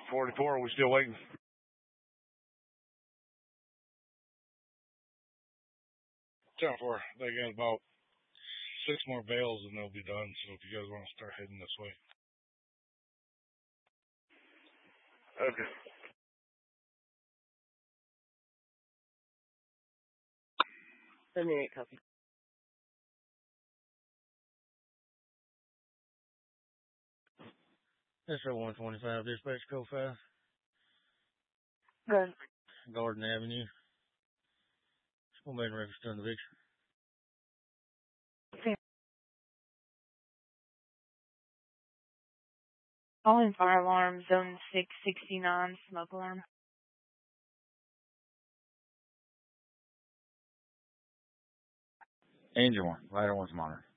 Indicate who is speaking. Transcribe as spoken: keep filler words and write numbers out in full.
Speaker 1: forty-four, are we still waiting? ten four, they got about six more bales and they'll be done, so if you guys want to start heading this way. Okay.
Speaker 2: seventy-eight copy.
Speaker 3: S O one twenty-five, dispatch code five.
Speaker 2: Good.
Speaker 3: Garden Avenue. School main register on the Victor.
Speaker 2: Calling fire alarm, zone six sixty-nine, smoke alarm.
Speaker 4: Angel one, Ladder one's monitor.